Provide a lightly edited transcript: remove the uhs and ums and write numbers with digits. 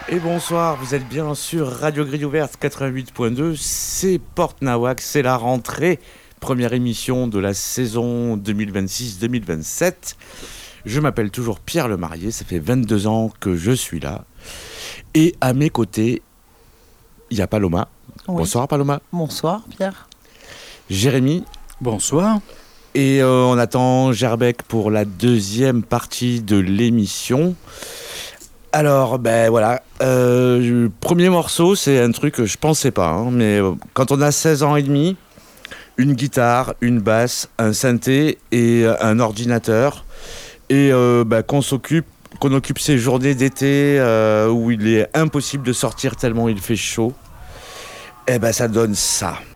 Et bonsoir, vous êtes bien sur Radio Grille Ouverte 88.2, c'est Porte Nawak, c'est la rentrée, première émission de la saison 2026-2027. Je m'appelle toujours Pierre Lemarié, ça fait 22 ans que je suis là. Et à mes côtés, il y a Paloma. Oui. Bonsoir Paloma. Bonsoir Pierre. Jérémy. Bonsoir. Et on attend Gerbec pour la deuxième partie de l'émission. Alors, voilà, le premier morceau, c'est un truc que je pensais pas, mais quand on a 16 ans et demi, une guitare, une basse, un synthé et un ordinateur, et qu'on occupe ces journées d'été où il est impossible de sortir tellement il fait chaud, ça donne ça.